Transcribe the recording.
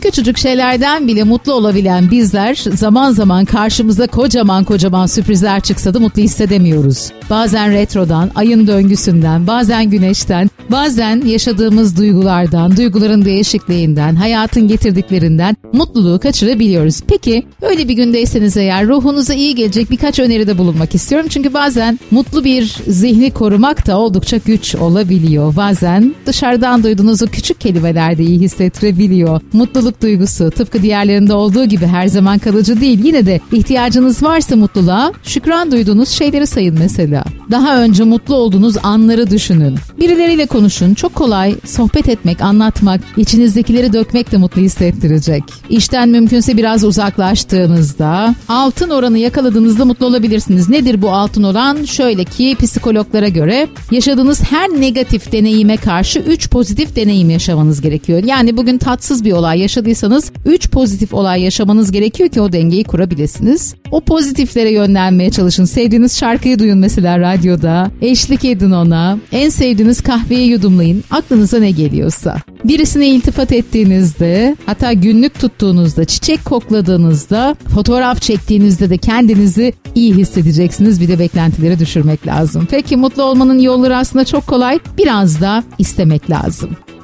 küçücük şeylerden bile mutlu olabilen bizler zaman zaman karşımıza kocaman sürprizler çıksa da mutlu hissedemiyoruz. Bazen retrodan, ayın döngüsünden, bazen güneşten, bazen yaşadığımız duygulardan, duyguların değişikliğinden, hayatın getirdiklerinden mutluluğu kaçırabiliyoruz. Peki öyle bir gündeyseniz eğer ruhunuza iyi gelecek birkaç öneride bulunmak istiyorum. Çünkü bazen mutlu bir zihni korumak da oldukça güç olabiliyor. Bazen dışarıdan duyduğunuz o küçük kelimeler de iyi hissettirebiliyor. Mutluluk duygusu tıpkı diğerlerinde olduğu gibi her zaman kalıcı değil. Yine de ihtiyacınız varsa mutluluğa şükran duyduğunuz şeyleri sayın mesela. Daha önce mutlu olduğunuz anları düşünün. Birileriyle konuşun. Çok kolay sohbet etmek, anlatmak, içinizdekileri dökmek de mutlu hissettirecek. İşten mümkünse biraz uzaklaştığınızda, altın oranı yakaladığınızda mutlu olabilirsiniz. Nedir bu altın oran? Şöyle ki psikologlara göre yaşadığınız her negatif deneyime karşı 3 pozitif deneyim yaşamanız gerekiyor. Yani bugün tatsız bir olay yaşadıysanız 3 pozitif olay yaşamanız gerekiyor ki o dengeyi kurabilirsiniz. O pozitiflere yönlenmeye çalışın. Sevdiğiniz şarkıyı duyun mesela radyoda. Eşlik edin ona. En sevdiğiniz kahveyi yudumlayın. Aklınıza ne geliyorsa. Birisine iltifat ettiğinizde, hatta günlük tuttuğunuzda, çiçek kokladığınızda, fotoğraf çektiğinizde de kendinizi iyi hissedeceksiniz. Bir de beklentileri düşürmek lazım. Peki mutlu olmanın yolları aslında çok kolay. Biraz da istemek lazım.